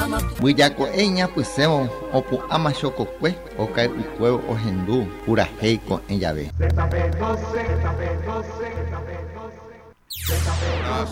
Buyako eña pusemo opu amachokokwe okai ukueo ohendu uraheiko en llave. Ahora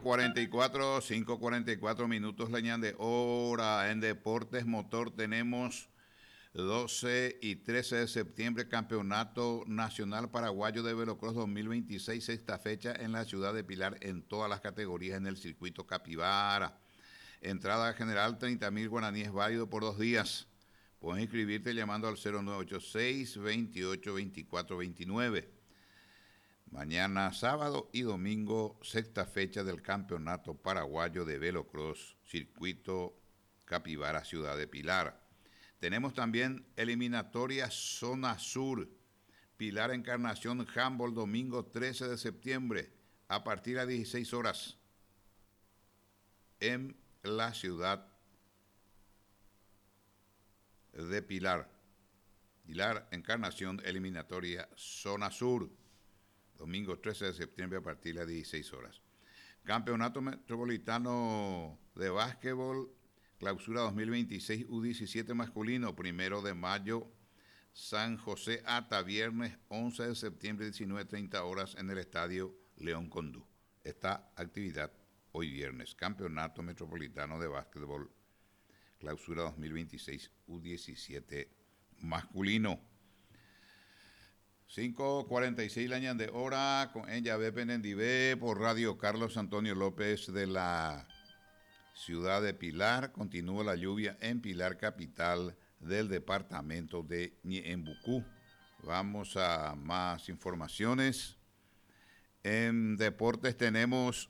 5:44 minutos le añade hora en Deportes Motor. Tenemos 12 y 13 de septiembre, Campeonato Nacional Paraguayo de Velocross 2026, sexta fecha en la ciudad de Pilar en todas las categorías en el circuito Capibara. Entrada general 30.000 guaraníes, válido por 2 días. Puedes inscribirte llamando al 0986 28 24 29. Mañana, sábado y domingo, sexta fecha del Campeonato Paraguayo de Velocross, circuito Capibara, ciudad de Pilar. Tenemos también eliminatoria Zona Sur, Pilar Encarnación Humboldt, domingo 13 de septiembre, a partir de 16 horas, en la ciudad de Pilar. Pilar Encarnación, eliminatoria Zona Sur, domingo 13 de septiembre a partir de las 16 horas. Campeonato Metropolitano de Básquetbol, clausura 2026, U17 masculino, 1 de mayo, San José Ata, viernes 11 de septiembre, 19:30 horas en el Estadio León Condú. Esta actividad hoy viernes, Campeonato Metropolitano de Básquetbol, clausura 2026, U17 masculino. 5:46 la ñande hora con ella Penendivé por Radio Carlos Antonio López de la ciudad de Pilar. Continúa la lluvia en Pilar, capital del departamento de Ñeembucú. Vamos a más informaciones. En deportes tenemos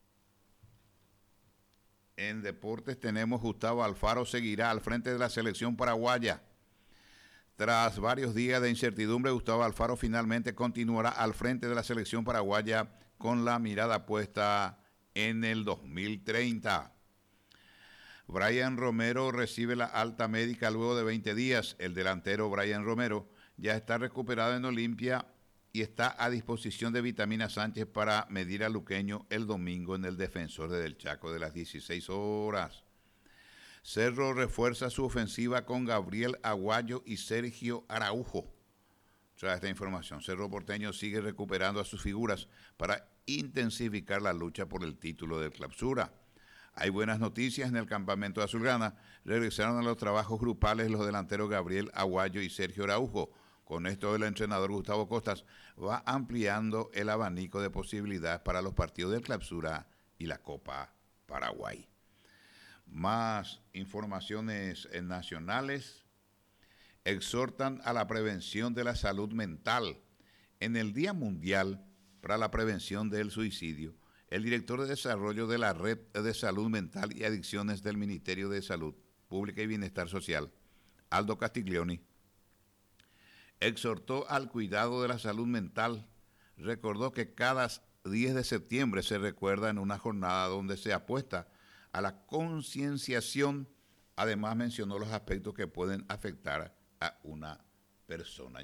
Gustavo Alfaro seguirá al frente de la selección paraguaya. Tras varios días de incertidumbre, Gustavo Alfaro finalmente continuará al frente de la selección paraguaya con la mirada puesta en el 2030. Brian Romero recibe la alta médica luego de 20 días. El delantero Brian Romero ya está recuperado en Olimpia y está a disposición de Vitamina Sánchez para medir al luqueño el domingo en el Defensor del Chaco de las 16 horas. Cerro refuerza su ofensiva con Gabriel Aguayo y Sergio Araujo. Tras esta información, Cerro Porteño sigue recuperando a sus figuras para intensificar la lucha por el título de clausura. Hay buenas noticias en el campamento de Azulgrana. Regresaron a los trabajos grupales los delanteros Gabriel Aguayo y Sergio Araujo. Con esto el entrenador Gustavo Costas va ampliando el abanico de posibilidades para los partidos de clausura y la Copa Paraguay. Más informaciones nacionales. Exhortan a la prevención de la salud mental. En el Día Mundial para la Prevención del Suicidio, el director de desarrollo de la Red de Salud Mental y Adicciones del Ministerio de Salud Pública y Bienestar Social, Aldo Castiglioni, exhortó al cuidado de la salud mental. Recordó que cada 10 de septiembre se recuerda en una jornada donde se apuesta a la concienciación. Además mencionó los aspectos que pueden afectar a una persona.